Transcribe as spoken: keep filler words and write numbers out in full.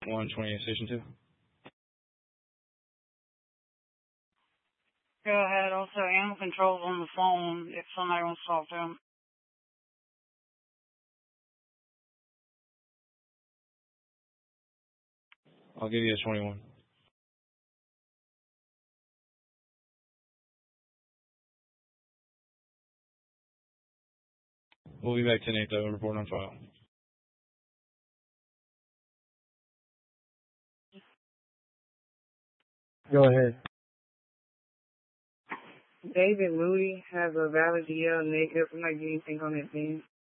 one twenty-eight, Station two. Go ahead. Also, animal control's on the phone if somebody wants to talk to him. I'll give you a twenty-one. We'll be back ten eight, though. Report on file. Go ahead. David Moody has a valid D L negative for not getting anything on his name.